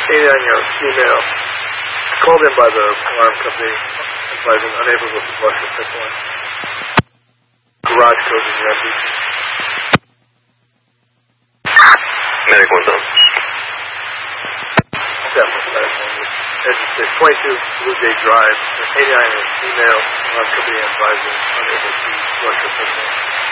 89-year female, called in by the alarm company, advising unable to flush her pickle. Garage code is empty. Medic 1 done. It's 22 Blue Jay Drive, 89-year female, alarm company advising unable to flush her pickle.